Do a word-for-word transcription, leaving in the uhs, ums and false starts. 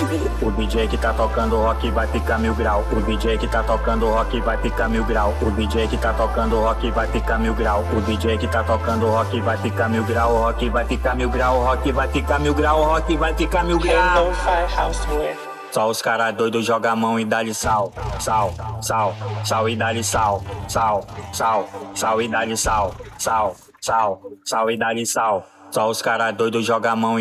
O D J que tá tocando rock vai ficar mil grau. O D J que tá tocando rock vai ficar mil grau. O D J que tá tocando rock vai ficar mil grau. O D J que tá tocando rock vai ficar mil grau. O rock vai ficar mil grau. O rock vai ficar mil grau. O rock vai ficar mil grau. Só os cara doidos joga a mão e dá-lhe sal, sal, sal, sal e dá-lhe sal, sal, sal, sal e dá-lhe sal, sal, sal, sal e dá-lhe sal. Só os cara doidos joga a mão e